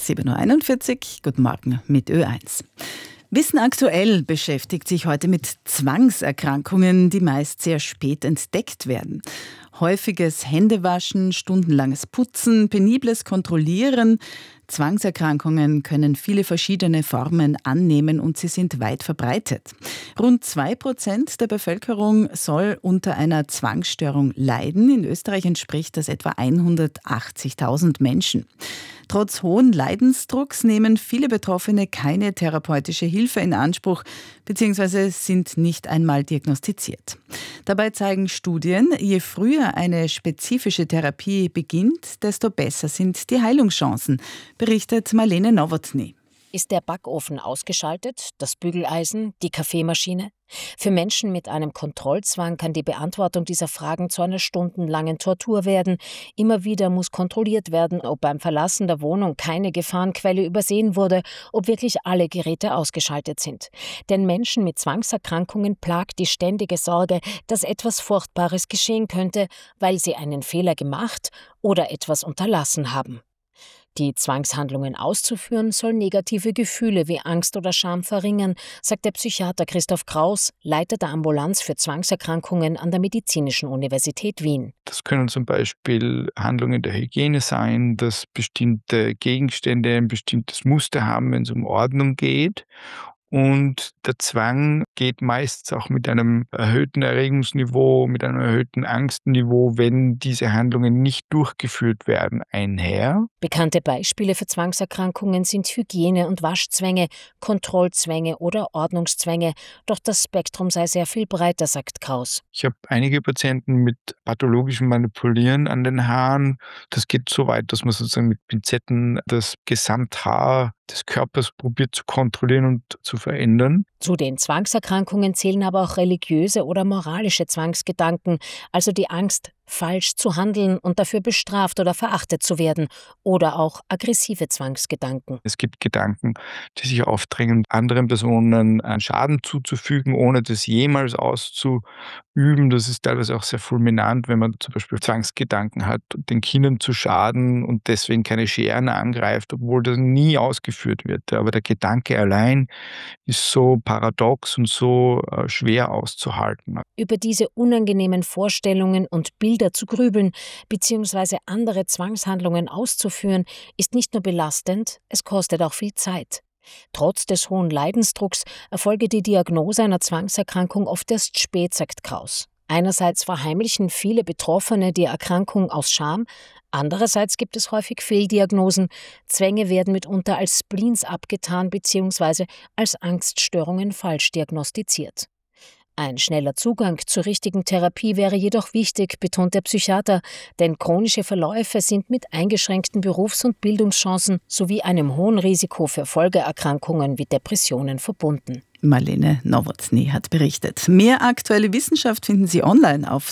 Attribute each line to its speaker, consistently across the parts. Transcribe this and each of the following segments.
Speaker 1: 7.41 Uhr, guten Morgen mit Ö1. Wissen aktuell beschäftigt sich heute mit Zwangserkrankungen, die meist sehr spät entdeckt werden. Häufiges Händewaschen, stundenlanges Putzen, penibles Kontrollieren. Zwangserkrankungen können viele verschiedene Formen annehmen und sie sind weit verbreitet. Rund 2% der Bevölkerung soll unter einer Zwangsstörung leiden. In Österreich entspricht das etwa 180.000 Menschen. Trotz hohen Leidensdrucks nehmen viele Betroffene keine therapeutische Hilfe in Anspruch bzw. sind nicht einmal diagnostiziert. Dabei zeigen Studien, je früher eine spezifische Therapie beginnt, desto besser sind die Heilungschancen, berichtet Marlene Nowotny.
Speaker 2: Ist der Backofen ausgeschaltet, das Bügeleisen, die Kaffeemaschine? Für Menschen mit einem Kontrollzwang kann die Beantwortung dieser Fragen zu einer stundenlangen Tortur werden. Immer wieder muss kontrolliert werden, ob beim Verlassen der Wohnung keine Gefahrenquelle übersehen wurde, ob wirklich alle Geräte ausgeschaltet sind. Denn Menschen mit Zwangserkrankungen plagt die ständige Sorge, dass etwas Furchtbares geschehen könnte, weil sie einen Fehler gemacht oder etwas unterlassen haben. Die Zwangshandlungen auszuführen, soll negative Gefühle wie Angst oder Scham verringern, sagt der Psychiater Christoph Kraus, Leiter der Ambulanz für Zwangserkrankungen an der Medizinischen Universität Wien.
Speaker 3: Das können zum Beispiel Handlungen der Hygiene sein, dass bestimmte Gegenstände ein bestimmtes Muster haben, wenn es um Ordnung geht. Und der Zwang geht meist auch mit einem erhöhten Erregungsniveau, mit einem erhöhten Angstniveau, wenn diese Handlungen nicht durchgeführt werden, einher.
Speaker 2: Bekannte Beispiele für Zwangserkrankungen sind Hygiene- und Waschzwänge, Kontrollzwänge oder Ordnungszwänge. Doch das Spektrum sei sehr viel breiter, sagt Kraus.
Speaker 3: Ich habe einige Patienten mit pathologischem Manipulieren an den Haaren. Das geht so weit, dass man sozusagen mit Pinzetten das Gesamthaar des Körpers probiert zu kontrollieren und zu verändern.
Speaker 2: Zu den Zwangserkrankungen zählen aber auch religiöse oder moralische Zwangsgedanken, also die Angst, falsch zu handeln und dafür bestraft oder verachtet zu werden, oder auch aggressive Zwangsgedanken.
Speaker 3: Es gibt Gedanken, die sich aufdrängen, anderen Personen einen Schaden zuzufügen, ohne das jemals auszuüben. Das ist teilweise auch sehr fulminant, wenn man zum Beispiel Zwangsgedanken hat, den Kindern zu schaden und deswegen keine Scheren angreift, obwohl das nie ausgeführt wird. Aber der Gedanke allein ist so paradox und so schwer auszuhalten.
Speaker 2: Über diese unangenehmen Vorstellungen und Bilder zu grübeln bzw. andere Zwangshandlungen auszuführen, ist nicht nur belastend, es kostet auch viel Zeit. Trotz des hohen Leidensdrucks erfolge die Diagnose einer Zwangserkrankung oft erst spät, sagt Kraus. Einerseits verheimlichen viele Betroffene die Erkrankung aus Scham, andererseits gibt es häufig Fehldiagnosen. Zwänge werden mitunter als Spleens abgetan bzw. als Angststörungen falsch diagnostiziert. Ein schneller Zugang zur richtigen Therapie wäre jedoch wichtig, betont der Psychiater, denn chronische Verläufe sind mit eingeschränkten Berufs- und Bildungschancen sowie einem hohen Risiko für Folgeerkrankungen wie Depressionen verbunden.
Speaker 1: Marlene Nowotny hat berichtet. Mehr aktuelle Wissenschaft finden Sie online auf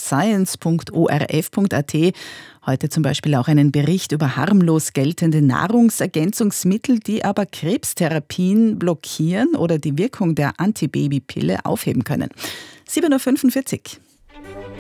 Speaker 1: science.orf.at. Heute zum Beispiel auch einen Bericht über harmlos geltende Nahrungsergänzungsmittel, die aber Krebstherapien blockieren oder die Wirkung der Antibabypille aufheben können. 7.45 Uhr.